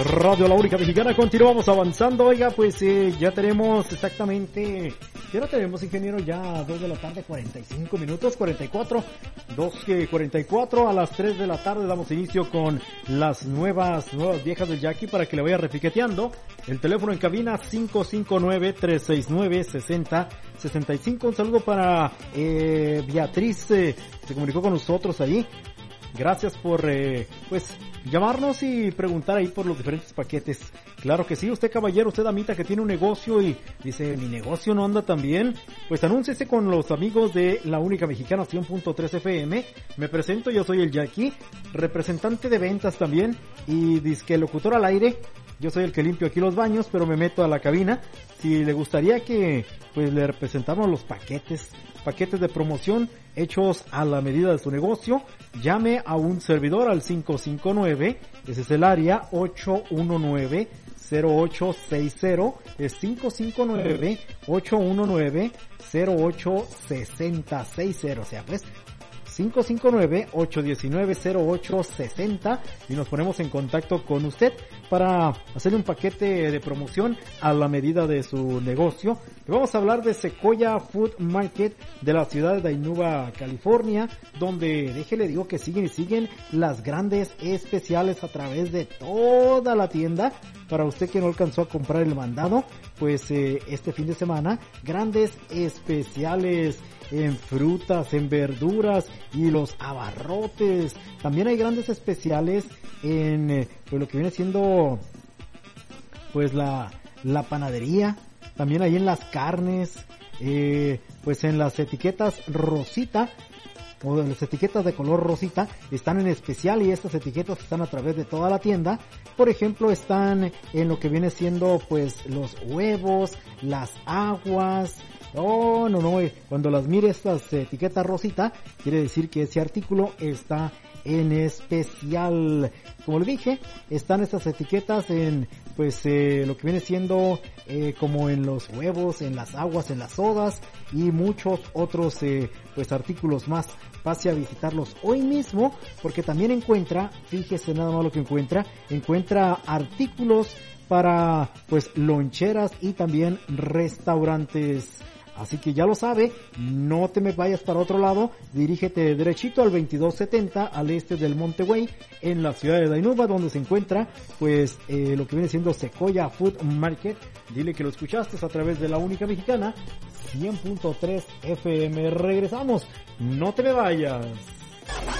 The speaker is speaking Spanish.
Radio La Única Mexicana, continuamos avanzando. Oiga, pues ya tenemos exactamente, ya no tenemos, ingeniero, ya 2 de la tarde, 45 minutos, 44, 2:44, a las 3 de la tarde damos inicio con las nuevas viejas del Jackie para que le vaya repiqueteando. El teléfono en cabina 559-369-6065. Un saludo para Beatriz, se comunicó con nosotros ahí. Gracias por, pues, llamarnos y preguntar ahí por los diferentes paquetes. Claro que sí, usted caballero, usted damita que tiene un negocio y dice, mi negocio no anda tan bien, pues anúnciese con los amigos de La Única Mexicana 100.3 FM. Me presento, yo soy el Jackie, representante de ventas también y disque locutor al aire. Yo soy el que limpio aquí los baños, pero me meto a la cabina. Si le gustaría que pues le representáramos los paquetes de promoción hechos a la medida de su negocio, llame a un servidor al 559, ese es el área 819-0860, es 559-819-0860, o sea pues 559-819-0860 y nos ponemos en contacto con usted para hacerle un paquete de promoción a la medida de su negocio. Le vamos a hablar de Sequoia Food Market de la ciudad de Dinuba, California, donde déjele digo que siguen las grandes especiales a través de toda la tienda. Para usted que no alcanzó a comprar el mandado, pues este fin de semana, grandes especiales en frutas, en verduras y los abarrotes. También hay grandes especiales en pues lo que viene siendo pues la panadería. También ahí en las carnes, pues en las etiquetas rosita, o las etiquetas de color rosita están en especial y estas etiquetas están a través de toda la tienda. Por ejemplo, están en lo que viene siendo pues los huevos, las aguas. Oh, no, cuando las mire estas etiquetas rosita, quiere decir que ese artículo está en especial. Como le dije, están estas etiquetas en pues lo que viene siendo como en los huevos, en las aguas, en las sodas y muchos otros pues artículos más. Pase a visitarlos hoy mismo porque también encuentra, fíjese nada más lo que encuentra artículos para pues loncheras y también restaurantes. Así que ya lo sabe, no te me vayas para otro lado, dirígete derechito al 2270 al este del Monterey en la ciudad de Dinuba, donde se encuentra pues lo que viene siendo Sequoia Food Market. Dile que lo escuchaste a través de La Única Mexicana 100.3 FM. Regresamos, no te me vayas.